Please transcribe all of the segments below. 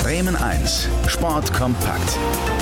Bremen 1, Sport kompakt.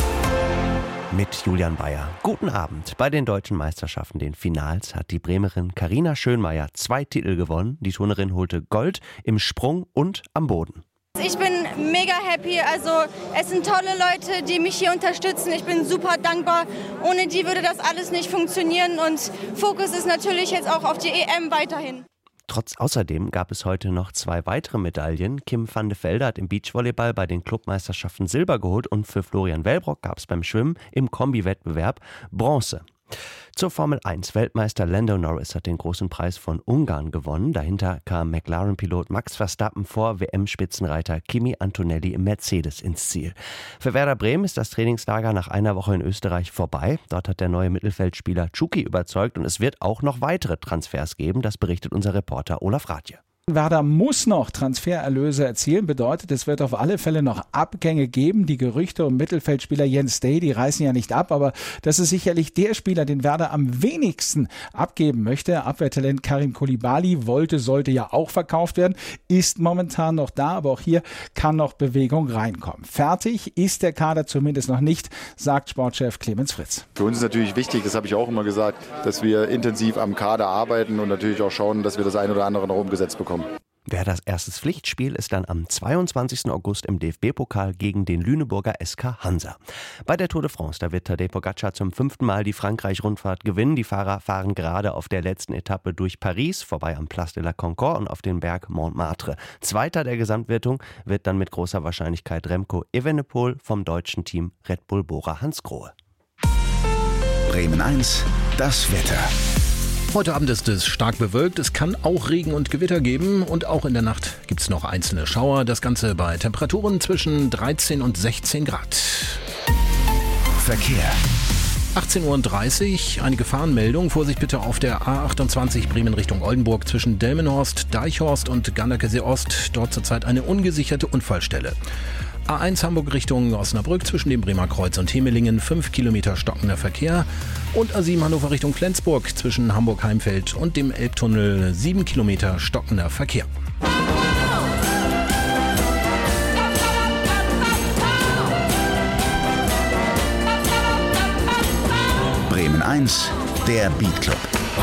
Mit Julian Bayer. Guten Abend. Bei den deutschen Meisterschaften, den Finals, hat die Bremerin Carina Schönmeier 2 Titel gewonnen. Die Turnerin holte Gold im Sprung und am Boden. Ich bin mega happy, also es sind tolle Leute, die mich hier unterstützen. Ich bin super dankbar. Ohne die würde das alles nicht funktionieren und Fokus ist natürlich jetzt auch auf die EM weiterhin. Außerdem gab es heute noch 2 weitere Medaillen. Kim van de Velde hat im Beachvolleyball bei den Clubmeisterschaften Silber geholt und für Florian Wellbrock gab es beim Schwimmen im Kombi-Wettbewerb Bronze. Zur Formel 1. Weltmeister Lando Norris hat den großen Preis von Ungarn gewonnen. Dahinter kam McLaren-Pilot Max Verstappen vor WM-Spitzenreiter Kimi Antonelli im Mercedes ins Ziel. Für Werder Bremen ist das Trainingslager nach einer Woche in Österreich vorbei. Dort hat der neue Mittelfeldspieler Tschuki überzeugt und es wird auch noch weitere Transfers geben. Das berichtet unser Reporter Olaf Radje. Werder muss noch Transfererlöse erzielen, bedeutet, es wird auf alle Fälle noch Abgänge geben. Die Gerüchte um Mittelfeldspieler Jens Day, die reißen ja nicht ab, aber das ist sicherlich der Spieler, den Werder am wenigsten abgeben möchte. Abwehrtalent Karim Koulibaly sollte ja auch verkauft werden, ist momentan noch da, aber auch hier kann noch Bewegung reinkommen. Fertig ist der Kader zumindest noch nicht, sagt Sportchef Clemens Fritz. Für uns ist natürlich wichtig, das habe ich auch immer gesagt, dass wir intensiv am Kader arbeiten und natürlich auch schauen, dass wir das eine oder andere noch umgesetzt bekommen. Werders erstes Pflichtspiel ist dann am 22. August im DFB-Pokal gegen den Lüneburger SK Hansa. Bei der Tour de France, da wird Tadej Pogačar zum 5. Mal die Frankreich-Rundfahrt gewinnen. Die Fahrer fahren gerade auf der letzten Etappe durch Paris, vorbei am Place de la Concorde und auf den Berg Montmartre. Zweiter der Gesamtwertung wird dann mit großer Wahrscheinlichkeit Remco Evenepoel vom deutschen Team Red Bull Bora Hansgrohe. Bremen 1, das Wetter. Heute Abend ist es stark bewölkt, es kann auch Regen und Gewitter geben und auch in der Nacht gibt es noch einzelne Schauer. Das Ganze bei Temperaturen zwischen 13 und 16 Grad. Verkehr. 18.30 Uhr, eine Gefahrenmeldung. Vorsicht bitte auf der A28 Bremen Richtung Oldenburg zwischen Delmenhorst, Deichhorst und Ganderkesee Ost. Dort zurzeit eine ungesicherte Unfallstelle. A1 Hamburg Richtung Osnabrück zwischen dem Bremer Kreuz und Hemelingen 5 Kilometer stockender Verkehr. Und A7 Hannover Richtung Flensburg zwischen Hamburg-Heimfeld und dem Elbtunnel 7 Kilometer stockender Verkehr. Bremen 1, der Beat Club.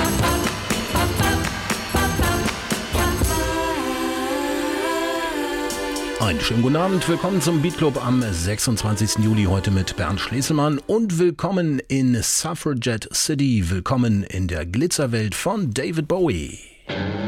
Einen schönen guten Abend, willkommen zum Beat Club am 26. Juli, heute mit Bernd Schleselmann und willkommen in Suffragette City, willkommen in der Glitzerwelt von David Bowie.